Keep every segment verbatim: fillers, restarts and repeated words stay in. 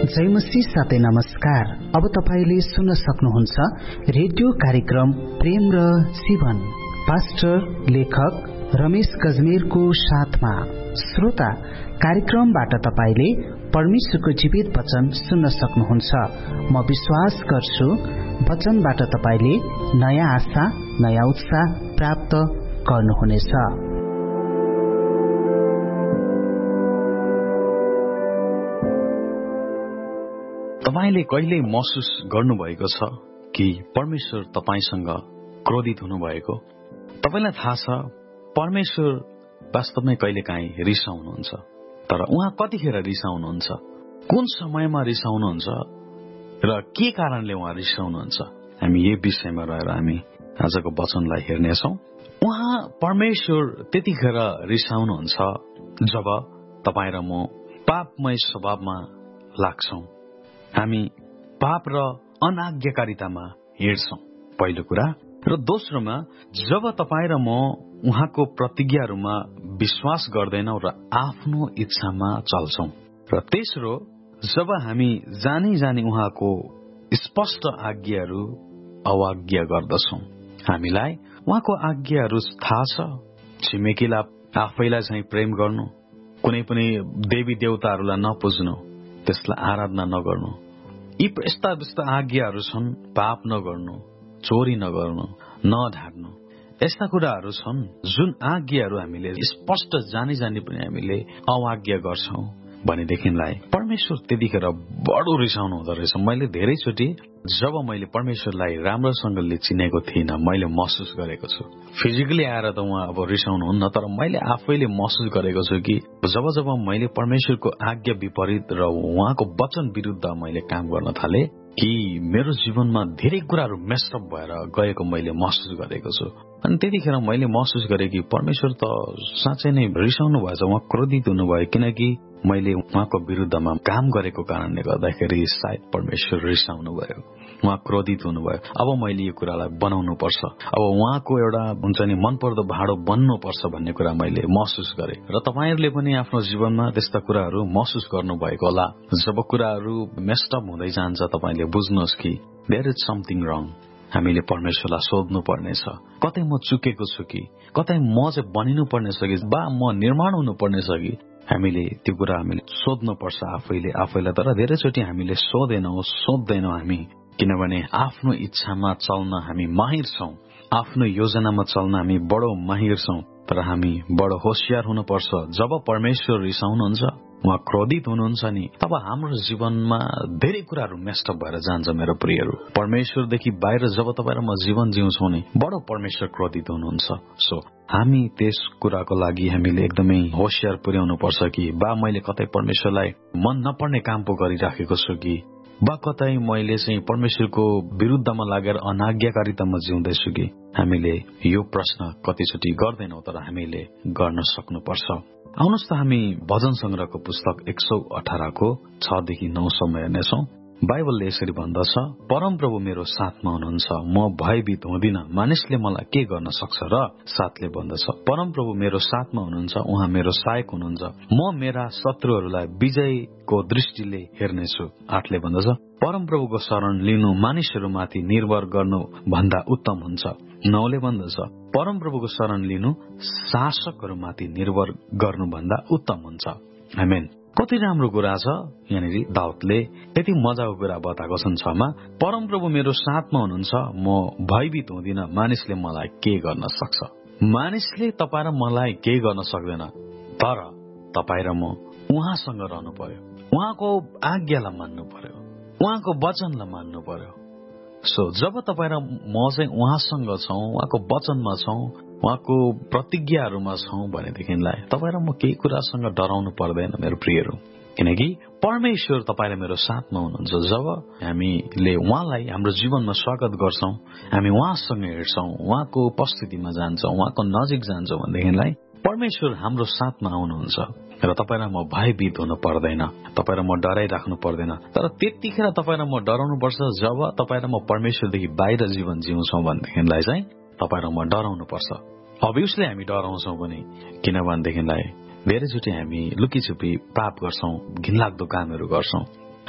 जय मसीह साथै नमस्कार। अब तपाईले सुन्न सक्नुहुन्छ रेडियो कार्यक्रम प्रेम र जीवन पास्टर लेखक रमेश गजमेरको साथमा। श्रोता, कार्यक्रमबाट तपाईले परमेश्वरको जीवित वचन सुन्न सक्नुहुन्छ। म विश्वास गर्छु वचनबाट तपाईले नयाँ आशा, नयाँ उत्साह प्राप्त गर्नुहुनेछ। तपाईले कहिले महसुस गर्नुभएको छ कि परमेश्वर तपाईसँग क्रोधित हुनुभएको? तपाईलाई थाहा छ परमेश्वर वास्तवमै कहिलेकाहीँ रिसाउनुहुन्छ, तर उहाँ कतिखेर रिसाउनुहुन्छ, कुन समयमा रिसाउनुहुन्छ र के कारणले उहाँ रिसाउनुहुन्छ, हामी यही विषयमा रहेर हामी आजको वचनलाई हेर्नेछौँ। उहाँ परमेश्वर त्यतिखेर रिसाउनुहुन्छ जब तपाईँ र म पापमय स्वभावमा लाग्छौं, हामी पाप र अनाज्ञाकारितामा हिँड्छौं, पहिलो कुरा। र दोस्रोमा, जब तपाईँ र म उहाँको प्रतिज्ञाहरूमा विश्वास गर्दैनौं र आफ्नो इच्छामा चल्छौं। र तेस्रो, जब हामी जानी जानी उहाँको स्पष्ट आज्ञाहरू अवज्ञा गर्दछौं। हामीलाई उहाँको आज्ञाहरू थाहा छ, छिमेकीलाई आफैलाई चाहिँ प्रेम गर्नु, कुनै पनि देवी देवताहरूलाई नपुज्नु, त्यसलाई आराधना नगर्नु, यी यस्ता यस्ता आज्ञाहरू छन्। पाप नगर्नु, चोरी नगर्नु, नढाट्नु, यस्ता कुराहरू छन् जुन आज्ञाहरू हामीले स्पष्ट जानी जानी पनि हामीले अवज्ञा गर्छौं भनेदेखिलाई परमेश्वर त्यतिखेर बडो रिसाउनु हुँदो रहेछ। मैले धेरैचोटि जब मैले परमेश्वरलाई राम्रोसँगले चिनेको थिइनँ, मैले महसुस गरेको छु। फिजिकली आएर त उहाँ अब रिसाउनुहुन्न, तर मैले आफैले महसुस गरेको छु कि जब जब मैले परमेश्वरको आज्ञा विपरीत र उहाँको वचन विरुद्ध मैले काम गर्न थाले कि मेरो जीवनमा धेरै कुराहरू मेस्टअप भएर गएको मैले महसुस गरेको छु। अनि त्यतिखेर मैले महसुस गरेँ कि परमेश्वर त साँच्चै नै रिसाउनु भएछ, उहाँ क्रोधित हुनुभयो, किनकि मैले उहाँको विरुद्धमा काम गरेको कारणले गर्दाखेरि सायद परमेश्वर रिसाउनु भयो, उहाँ क्रोधित हुनुभयो। अब मैले यो कुरालाई बनाउनु पर्छ, अब उहाँको एउटा हुन्छ नि मनपर्दो भाँडो बन्नु पर्छ भन्ने कुरा मैले महसुस गरेँ। र तपाईहरुले पनि आफ्नो जीवनमा त्यस्ता कुराहरू महसुस गर्नु भएको होला। जब कुराहरू मेस्टअप हुँदै जान्छ, तपाईले बुझ्नुहोस् कि देयर इज समथिङ रङ। हामीले परमेश्वरलाई सोध्नु पर्नेछ, कतै म चुकेको छु कि, कतै म चाहिँ बनिनु पर्नेछ कि, बा म निर्माण हुनु पर्नेछ कि। हामीले त्यो कुरा हामीले सोध्नु पर्छ आफैले आफैलाई। तर धेरैचोटि हामीले सोध्दैनौं सोध्दैनौं हामी, किनभने आफ्नो इच्छामा चल्न हामी माहिर छौं, आफ्नो योजनामा चल्न हामी बडो माहिर छौं। तर हामी बडो होशियार हुनुपर्छ। जब परमेश्वर रिसाउनुहुन्छ, उहाँ क्रोधित हुनुहुन्छ नि, तब हाम्रो जीवनमा धेरै कुराहरू मेस्टअप भएर जान्छ। मेरो प्रियहरू, परमेश्वरदेखि बाहिर जब तपाईँ र म जीवन जिउँछौँ नि, बडो परमेश्वर क्रोधित हुनुहुन्छ। सो हामी त्यस कुराको लागि हामीले एकदमै होशियार पुर्याउनु पर्छ कि बा मैले कतै परमेश्वरलाई मन नपर्ने काम पो गरिराखेको छु कि, बा कतै मैले चाहिँ परमेश्वरको विरुद्धमा लागेर अनाज्ञाकारितामा जिउँदैछु कि। हामीले यो प्रश्न कतिचोटि गर्दैनौं, तर हामीले गर्न सक्नुपर्छ। आउनुहोस् त हामी भजन संग्रहको पुस्तक एक सौ अठारको छदेखि नौ सम्म हेर्नेछौँ। बाइबलले यसरी भन्दछ, परमप्रभु मेरो साथमा हुनुहुन्छ, म भयभीत हुँदिन, मानिसले मलाई के गर्न सक्छ। र साथले भन्दछ, परमप्रभु मेरो साथमा हुनुहुन्छ, उहाँ मेरो सहायक हुनुहुन्छ, म मेरा शत्रुहरूलाई विजयको दृष्टिले हेर्नेछु। आठले भन्दछ, परमप्रभुको शरण लिनु मानिसहरूमाथि निर्भर गर्नु भन्दा उत्तम हुन्छ। नौले भन्दछ, परमप्रभुको शरण लिनु शासकहरूमाथि निर्भर गर्नुभन्दा उत्तम हुन्छ। आमेन। कति राम्रो कुरा छ यहाँनिर दाउदले यति मजाको कुरा बताएको छन्। छमा, परमप्रभु मेरो साथमा हुनुहुन्छ, म भयभीत हुँदिन, मानिसले मलाई के गर्न सक्छ। मानिसले तपाईँ र मलाई केही गर्न सक्दैन, तर तपाईँ र म उहाँसँग रहनु पर्यो, उहाँको आज्ञालाई मान्नु पर्यो, उहाँको वचनलाई मान्नु पर्यो। सो जब तपाईँ र म चाहिँ उहाँसँग छौं, उहाँको वचनमा छौं, उहाँको प्रतिज्ञाहरूमा छौं भनेदेखिलाई तपाईँ र म केही कुरासँग डराउनु पर्दैन मेरो प्रियहरू, किनकि परमेश्वर तपाईँ र मेरो साथमा हुनुहुन्छ। जब हामीले उहाँलाई हाम्रो जीवनमा स्वागत गर्छौं, हामी उहाँसँग हिँड्छौं, उहाँको उपस्थितिमा जान्छौं, उहाँको नजिक जान्छौं भनेदेखिलाई परमेश्वर हाम्रो साथमा आउनुहुन्छ र तपाईँ र म भयभीत हुनु पर्दैन, तपाईँ र म डराइराख्नु पर्दैन। तर त्यतिखेर तपाईँ र म डराउनु पर्छ जब तपाईँ र म परमेश्वरदेखि बाहिर जीवन जिउँछौं भनेदेखिलाई चाहिँ तपाईँ र म डराउनु पर्छ। अभियसली हामी डराउँछौं पनि, किनभनेदेखिलाई धेरैचोटि हामी लुकीछुपी पाप गर्छौं, घिनलाग्दो कामहरू गर्छौं।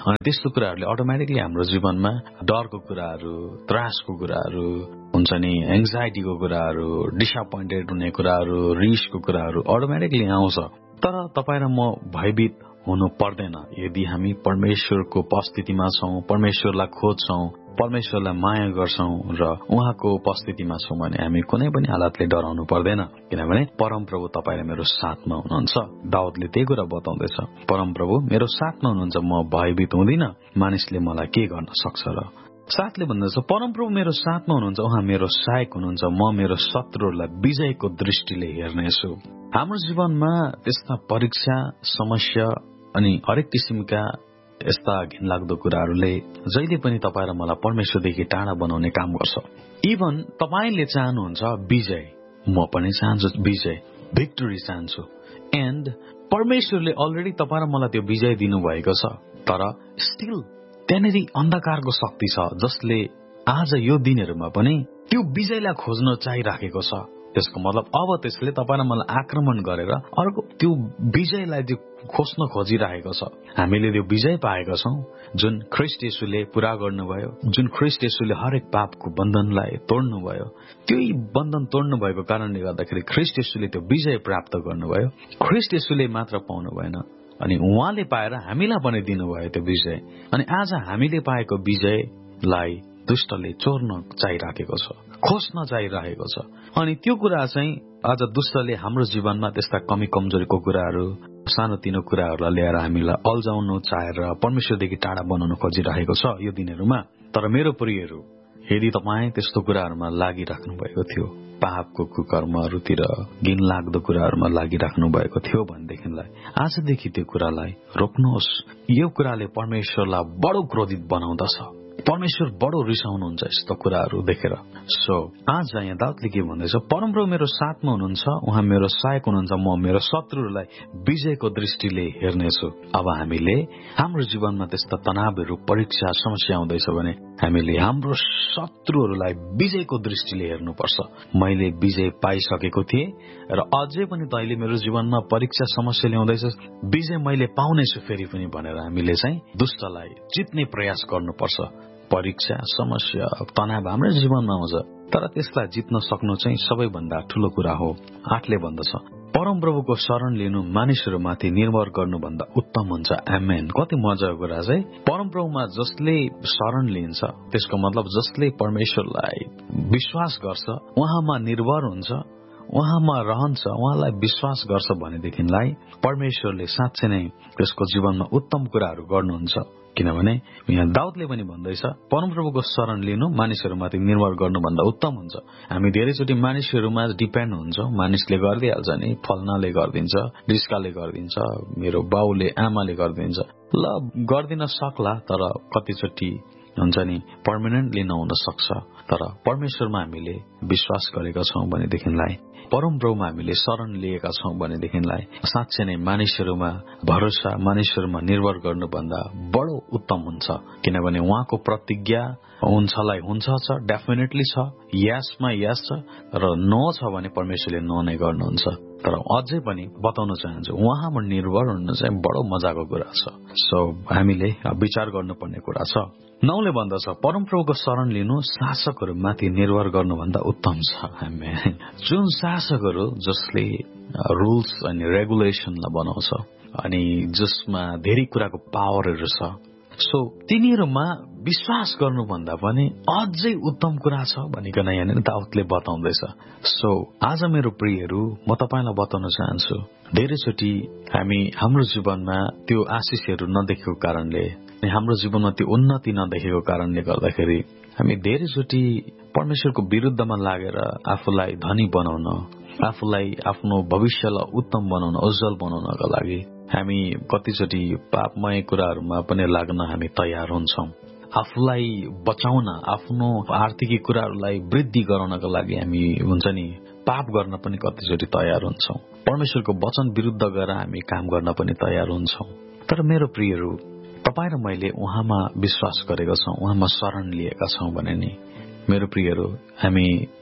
अनि त्यस्तो कुराहरूले अटोमेटिकली हाम्रो जीवनमा डरको कुराहरू, त्रासको कुराहरू हुन्छ नि, एङ्जाइटीको कुराहरू, डिसअपोइन्टेड हुने कुराहरू, रिसको कुराहरू अटोमेटिकली आउँछ। तर तपाईँ र म भयभीत हुनु पर्दैन यदि हामी परमेश्वरको उपस्थितिमा छौं, परमेश्वरलाई खोज्छौं, परमेश्वरलाई माया गर्छौं र उहाँको उपस्थितिमा छौं भने हामी कुनै पनि हालतले डराउनु पर्दैन, किनभने परमप्रभु तपाईँ र मेरो साथमा हुनुहुन्छ। दाउदले त्यही कुरा बताउँदैछ, परमप्रभु मेरो साथमा हुनुहुन्छ, म भयभीत हुँदिन, मानिसले मलाई के गर्न सक्छ र। साथले भन्दैछ परमप्रभु मेरो साथमा हुनुहुन्छ, उहाँ मेरो सहायक हुनुहुन्छ, म मेरो शत्रुहरूलाई विजयको दृष्टिले हेर्नेछु। हाम्रो जीवनमा त्यस्ता परीक्षा, समस्या अनि हरेक किसिमका यस्ता घिनलाग्दो कुराहरूले जहिले पनि तपाईँ र मलाई परमेश्वरदेखि टाढा बनाउने काम गर्छ। इभन तपाईँले चाहनुहुन्छ विजय, म पनि चाहन्छु विजय, भिक्टोरी चाहन्छु, एन्ड परमेश्वरले अलरेडी तपाईँ र मलाई त्यो विजय दिनुभएको छ। तर स्टिल त्यहाँनिर अन्धकारको शक्ति छ जसले आज यो दिनहरूमा पनि त्यो विजयलाई खोज्न चाहिराखेको छ। त्यसको मतलब अब त्यसले तपाईँ र मलाई आक्रमण गरेर अर्को त्यो विजयलाई त्यो खोज्न खोजिरहेको छ। हामीले त्यो विजय पाएका छौं जुन ख्रीष्ट येशूले पूरा गर्नुभयो, जुन ख्रीष्ट येशूले हरेक पापको बन्धनलाई तोड्नुभयो। त्यही बन्धन तोड्नु भएको कारणले गर्दाखेरि ख्रीष्ट येशूले त्यो विजय प्राप्त गर्नुभयो। ख्रीष्ट येशूले मात्र पाउनु भएन, अनि उहाँले पाएर हामीलाई पनि दिनुभयो त्यो विजय। अनि आज हामीले पाएको विजयलाई दुष्टले चोर्न चाहिराखेको छ, खोज्न चाहिरहेको छ। अनि त्यो कुरा चाहिँ आज दुष्टले हाम्रो जीवनमा त्यस्ता कमी कमजोरीको कुराहरू, सानोतिनो कुराहरूलाई ल्याएर हामीलाई अल्झाउनु चाहेर परमेश्वरदेखि टाढा बनाउन खोजिरहेको छ यो दिनहरूमा। तर मेरो प्रियहरू, यदि तपाईँ त्यस्तो कुराहरूमा लागिराख्नु भएको थियो, पापको कुकर्महरूतिर, घिनलाग्दो कुराहरूमा लागिराख्नु भएको थियो भनेदेखिलाई आजदेखि त्यो कुरालाई रोक्नुहोस्। यो कुराले परमेश्वरलाई बडो क्रोधित बनाउँदछ। परमेश्वर बडो रिसाउनुहुन्छ यस्तो कुराहरू देखेर। सो आज यहाँ दाउदले के भन्दैछ, परमप्रभु मेरो साथमा हुनुहुन्छ, उहाँ मेरो सहायक हुनुहुन्छ, म मेरो शत्रुहरूलाई विजयको दृष्टिले हेर्नेछु। अब हामीले हाम्रो जीवनमा त्यस्ता तनावहरू, परीक्षा, समस्या आउँदैछ भने हामीले हाम्रो शत्रुहरूलाई विजयको दृष्टिले हेर्नुपर्छ। मैले विजय पाइसकेको थिएँ र अझै पनि तैँले मेरो जीवनमा परीक्षा, समस्या ल्याउँदैछ, विजय मैले पाउनेछु फेरि पनि भनेर हामीले चाहिँ दुष्टलाई जित्ने प्रयास गर्नुपर्छ। परीक्षा, समस्या, तनाव हाम्रो जीवनमा आउँछ, तर त्यसलाई जित्न सक्नु चाहिँ सबैभन्दा ठूलो कुरा हो। आठले भन्दछ, परमप्रभुको शरण लिनु मानिसहरूमाथि निर्भर गर्नुभन्दा उत्तम हुन्छ। आमेन। कति मजाको कुरा चाहिँ, परमप्रभुमा जसले शरण लिन्छ, त्यसको मतलब जसले परमेश्वरलाई विश्वास गर्छ, उहाँमा निर्भर हुन्छ, उहाँमा रहन्छ, उहाँलाई विश्वास गर्छ भनेदेखिलाई परमेश्वरले साँच्चै नै त्यसको जीवनमा उत्तम कुराहरू गर्नुहुन्छ। किनभने यहाँ दाउदले पनि भन्दैछ, परमप्रभुको शरण लिनु मानिसहरूमाथि निर्भर गर्नुभन्दा उत्तम हुन्छ। हामी धेरैचोटि मानिसहरूमा डिपेन्ड हुन्छौँ, मानिसले गरिदिइहाल्छ नि, फल्नाले गरिदिन्छ, डिस्काले गरिदिन्छ, मेरो बाउले आमाले गरिदिन्छ, ल गरिदिन सक्ला, तर कतिचोटि हुन्छ नि पर्मानेन्टली नहुन सक्छ। तर परमेश्वरमा हामीले विश्वास गरेका छौं भनेदेखिलाई, परमप्रभुमा हामीले शरण लिएका छौं भनेदेखिलाई साँच्चै नै मानिसहरूमा भरोसा, मानिसहरूमा निर्भर गर्नुभन्दा बडो उत्तम हुन्छ। किनभने उहाँको प्रतिज्ञा हुन्छलाई हुन्छ छ, डेफिनेटली छ, यसमा यस छ, र नो छ भने परमेश्वरले नो नै गर्नुहुन्छ। तर अझै पनि बताउन चाहन्छु, उहाँमा निर्भर हुनु चाहिँ बडो मजाको कुरा छ। सो हामीले विचार गर्नुपर्ने कुरा छ। नौले भन्दछ, परमप्रभुको शरण लिनु शासकहरूमाथि निर्भर गर्नुभन्दा उत्तम छ। आमेन। जुन शासकहरू जसले रुल्स अनि रेगुलेसनलाई बनाउँछ अनि जसमा धेरै कुराको पावरहरू छ, सो तिनीहरूमा विश्वास गर्नुभन्दा पनि अझै उत्तम कुरा छ भनिकन यहाँनिर दाउदले बताउँदैछ। सो आज मेरो प्रियहरू, म तपाईँलाई बताउन चाहन्छु, धेरैचोटि हामी हाम्रो जीवनमा त्यो आशिषहरू नदेखेको कारणले, हाम्रो जीवनमा त्यो उन्नति नदेखेको कारणले गर्दाखेरि हामी धेरैचोटि परमेश्वरको विरुद्धमा लागेर आफूलाई धनी बनाउन, आफूलाई आफ्नो भविष्यलाई उत्तम बनाउन, उज्जवल बनाउनका लागि हामी कतिचोटि पापमय कुराहरूमा पनि लाग्न हामी तयार हुन्छौं। आफूलाई बचाउन, आफ्नो आर्थिक कुराहरूलाई वृद्धि गराउनका लागि हामी हुन्छ नि पाप गर्न पनि कतिचोटि तयार हुन्छौं। परमेश्वरको वचन विरुद्ध गएर हामी काम गर्न पनि तयार हुन्छौं। तर मेरो प्रियहरू, तपाईँ र मैले उहाँमा विश्वास गरेका छौं, उहाँमा शरण लिएका छौं भने नि मेरो प्रियहरू, हामी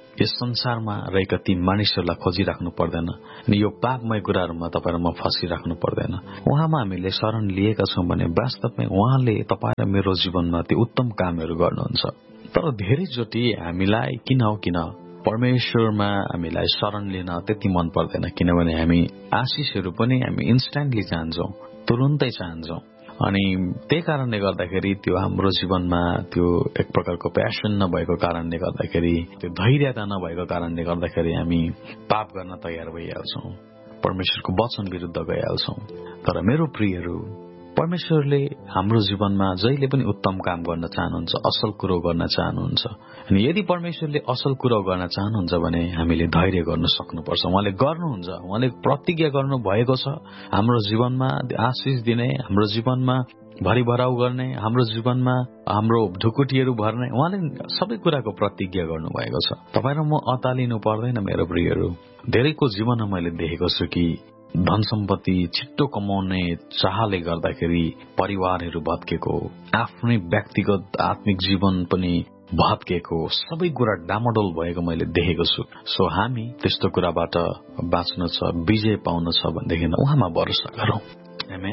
यस संसारमा रहेका ती मानिसहरूलाई खोजिराख्नु पर्दैन अनि यो पापमय कुराहरूमा तपाईँ र म फँसिराख्नु पर्दैन। उहाँमा हामीले शरण लिएका छौँ भने वास्तवमै उहाँले तपाईँ र मेरो जीवनमा त्यो उत्तम कामहरू गर्नुहुन्छ। तर धेरैचोटि हामीलाई किन हो किन परमेश्वरमा हामीलाई शरण लिन त्यति मन पर्दैन, किनभने हामी आशिषहरू पनि हामी इन्स्ट्यान्टली चाहन्छौँ, तुरुन्तै चाहन्छौँ। अनि त्यही कारणले गर्दाखेरि त्यो हाम्रो जीवनमा त्यो एक प्रकारको प्यासन नभएको कारणले गर्दाखेरि, त्यो धैर्यता नभएको कारणले गर्दाखेरि हामी पाप गर्न तयार भइहाल्छौँ, परमेश्वरको वचन विरुद्ध गइहाल्छौँ। तर मेरो प्रियहरू, परमेश्वरले हाम्रो जीवनमा जहिले पनि उत्तम काम गर्न चाहनुहुन्छ, असल कुरो गर्न चाहनुहुन्छ। अनि यदि परमेश्वरले असल कुरो गर्न चाहनुहुन्छ भने हामीले धैर्य गर्न सक्नुपर्छ। उहाँले गर्नुहुन्छ, उहाँले प्रतिज्ञा गर्नु भएको छ हाम्रो जीवनमा आशिष दिने, हाम्रो जीवनमा भरिभराउ गर्ने, हाम्रो जीवनमा हाम्रो ढुकुटीहरू भर्ने, उहाँले सबै कुराको प्रतिज्ञा गर्नुभएको छ। तपाईँ र म अतालिनु पर्दैन मेरो प्रियहरू। धेरैको जीवनमा मैले देखेको छु कि धन सम्पत्ति छिट्टो कमाउने चाहले गर्दाखेरि परिवारहरू भत्केको, आफ्नै व्यक्तिगत आत्मिक जीवन पनि भत्केको, सबै कुरा डामाडोल भएको मैले देखेको छु। सो हामी त्यस्तो कुराबाट बाँच्नु छ, विजय पाउनु छ भनेदेखि उहाँमा भरोसा गरौँ। आमेन।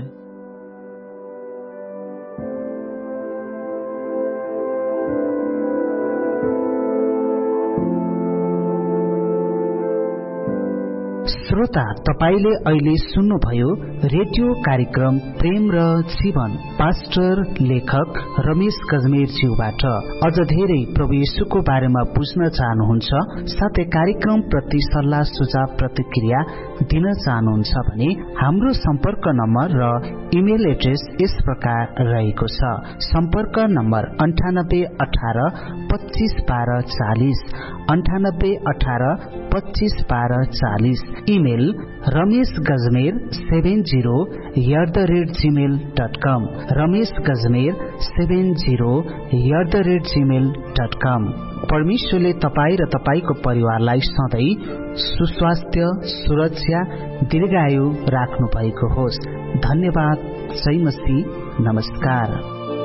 श्रोता, तपाईले अहिले सुन्नुभयो रेडियो कार्यक्रम प्रेम र जीवन, पास्टर लेखक रमेश गजमेरज्यूबाट। अझ धेरै प्रभु येशूको बारेमा बुझ्न चाहनुहुन्छ, साथै कार्यक्रम प्रति सल्लाह सुझाव प्रतिक्रिया दिन चाहनुहुन्छ भने हाम्रो सम्पर्क नम्बर र इमेल एड्रेस यस प्रकार रहेको छ। सम्पर्क नम्बर अन्ठानब्बे अठार पच्चीस बाह्र चालिस, अन्ठानब्बे अठार पच्चीस बाह्र चालिस। Email Ramesh Gajmer seven zero at the rate Gmail dot com, Ramesh Gajmer seven zero at the rate Gmail dot कम। परमेश्वरले तपाईँ र तपाईँको परिवारलाई सधैँ सुस्वास्थ्य, सुरक्षा, दीर्घायु राख्नु भएको होस्। धन्यवाद। जय मसीह। नमस्कार।